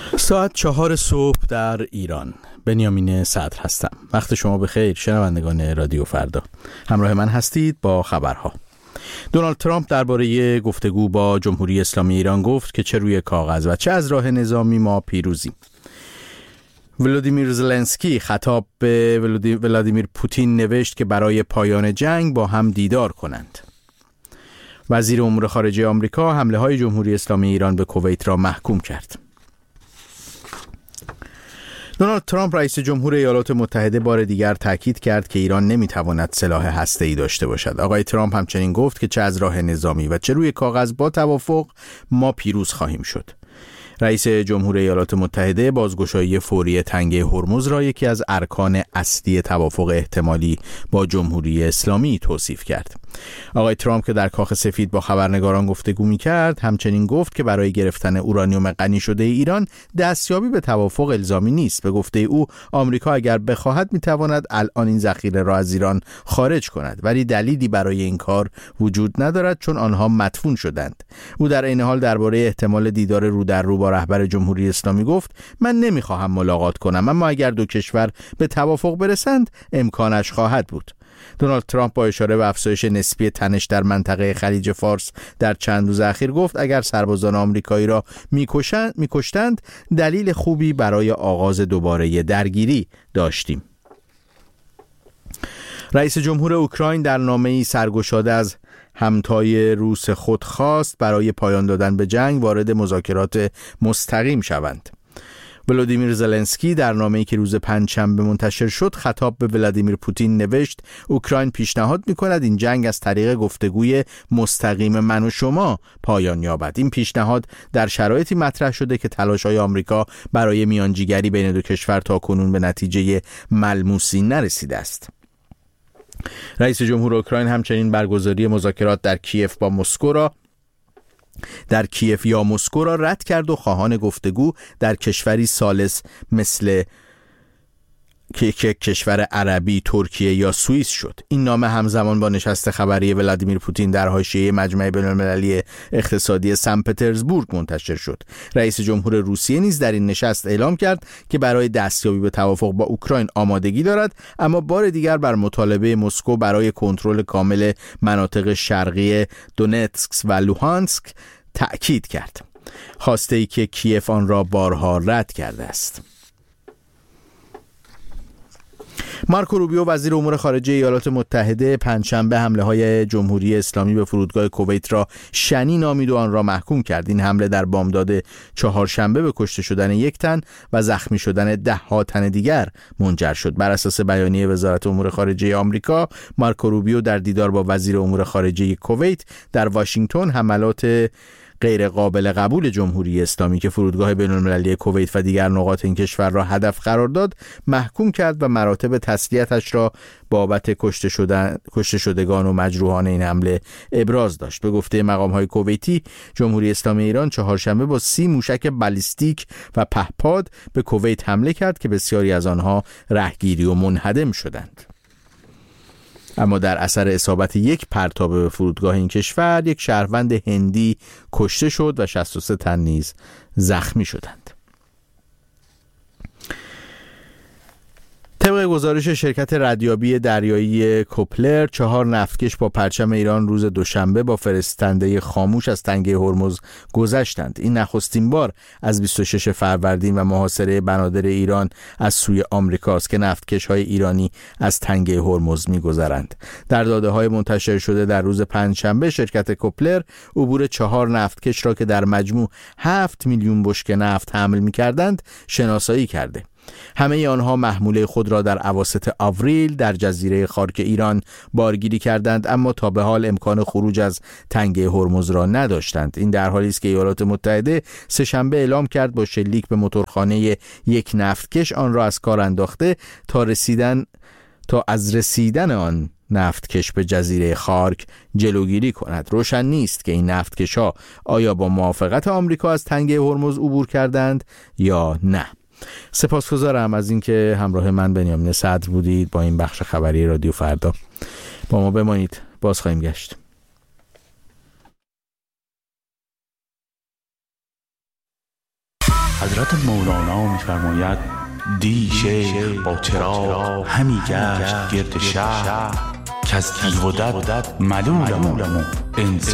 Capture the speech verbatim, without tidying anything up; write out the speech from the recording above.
ساعت چهار صبح در ایران. بنیامین صدر هستم. وقت شما بخیر شنوندگان رادیو فردا. همراه من هستید با خبرها. دونالد ترامپ درباره گفتگو با جمهوری اسلامی ایران گفت که چه روی کاغذ و چه از راه نظامی ما پیروزیم. ولودیمیر زلنسکی خطاب به ولادیمیر پوتین نوشت که برای پایان جنگ با هم دیدار کنند. وزیر امور خارجه آمریکا حمله های جمهوری اسلامی ایران به کویت را محکوم کرد. دونالد ترامپ رئیس جمهور ایالات متحده بار دیگر تاکید کرد که ایران نمیتواند سلاح هسته‌ای داشته باشد. آقای ترامپ همچنین گفت که چه از راه نظامی و چه روی کاغذ با توافق ما پیروز خواهیم شد. رئیس جمهور ایالات متحده بازگشایی فوری تنگه هرمز را یکی از ارکان اصلی توافق احتمالی با جمهوری اسلامی توصیف کرد. آقای ترامپ که در کاخ سفید با خبرنگاران گفتگو می‌کرد، همچنین گفت که برای گرفتن اورانیوم غنی شده ایران دستیابی به توافق الزامی نیست. به گفته او، آمریکا اگر بخواهد می‌تواند الان این ذخیره را از ایران خارج کند، ولی دلیلی برای این کار وجود ندارد چون آنها مدفون شدند. او در این حال درباره احتمال دیدار رو در رو با رهبر جمهوری اسلامی گفت: من نمی‌خواهم ملاقات کنم، اما اگر دو کشور به توافق برسند امکانش خواهد بود. دونالد ترامپ با اشاره به افزایش نسبی تنش در منطقه خلیج فارس در چند روز اخیر گفت اگر سربازان آمریکایی را میکشند میکشتند دلیل خوبی برای آغاز دوباره درگیری داشتیم. رئیس جمهور اوکراین در نامه‌ای سرگشاده از همتای روس خود خواست برای پایان دادن به جنگ وارد مذاکرات مستقیم شوند. ولودیمیر زلنسکی در نامه‌ای که روز پنجشنبه منتشر شد خطاب به ولادیمیر پوتین نوشت: اوکراین پیشنهاد می‌کند این جنگ از طریق گفتگوی مستقیم من و شما پایان یابد. این پیشنهاد در شرایطی مطرح شده که تلاش‌های آمریکا برای میانجیگری بین دو کشور تاکنون به نتیجه ملموسی نرسیده است. رئیس جمهور اوکراین همچنین برگزاری مذاکرات در کیف با مسکو را در کیف یا مسکو را رد کرد و خواهان گفتگو در کشوری ثالث مثل که کشور عربی، ترکیه یا سوئیس شد. این نامه همزمان با نشست خبری ولادیمیر پوتین در حاشیه مجمع بین‌المللی اقتصادی سن پترزبورگ منتشر شد. رئیس جمهور روسیه نیز در این نشست اعلام کرد که برای دستیابی به توافق با اوکراین آمادگی دارد، اما بار دیگر بر مطالبه مسکو برای کنترل کامل مناطق شرقی دونتسک و لوهانسک تأکید کرد. خواسته‌ای که کیف آن را بارها رد کرده است. مارکو روبیو وزیر امور خارجه ایالات متحده پنجشنبه حمله‌های جمهوری اسلامی به فرودگاه کویت را شنی نامید و آن را محکوم کرد. این حمله در بامداد چهارشنبه به کشته شدن یک تن و زخمی شدن ده ها تن دیگر منجر شد. بر اساس بیانیه وزارت امور خارجه آمریکا، مارکو روبیو در دیدار با وزیر امور خارجه کویت در واشنگتن حملات غیر قابل قبول جمهوری اسلامی که فرودگاه بین‌المللی کویت و دیگر نقاط این کشور را هدف قرار داد محکوم کرد و مراتب تسلیتش را بابت کشته شدن کشته شدگان و مجروحان این حمله ابراز داشت. به گفته مقام‌های کویتی، جمهوری اسلامی ایران چهارشنبه با سی موشک بالیستیک و پهپاد به کویت حمله کرد که بسیاری از آنها رهگیری و منهدم شدند. اما در اثر اصابت یک پرتاب به فرودگاه این کشور، یک شهروند هندی کشته شد و شصت و سه تن نیز زخمی شدند. طبق گزارش شرکت ردیابی دریایی کوپلر، چهار نفتکش با پرچم ایران روز دوشنبه با فرستنده خاموش از تنگه هرمز گذشتند. این نخستین بار از بیست و شش فروردین و محاصره بنادر ایران از سوی آمریکاست که نفتکش‌های ایرانی از تنگه هرمز می‌گذرند. در داده‌های منتشر شده در روز پنجشنبه، شرکت کوپلر عبور چهار نفتکش را که در مجموع هفت میلیون بشکه نفت حمل می‌کردند شناسایی کرده. همه آنها محموله خود را در اواسط آوریل در جزیره خارک ایران بارگیری کردند، اما تا به حال امکان خروج از تنگه هرمز را نداشتند. این در حالی است که ایالات متحده سه شنبه اعلام کرد با شلیک به موتورخانه یک نفتکش آن را از کار انداخته تا رسیدن تا از رسیدن آن نفتکش به جزیره خارک جلوگیری کند. روشن نیست که این نفتکش‌ها آیا با موافقت آمریکا از تنگه هرمز عبور کردند یا نه. سپاسگزارم از اینکه همراه من بنیامین صدر بودید با این بخش خبری رادیو فردا. با ما بمانید، باز خواهیم گشت. حضرت مولانا می‌فرماید دی شیخ با چراغ همی گشت گرد شهر که از تیغ و دد ملولم و انسان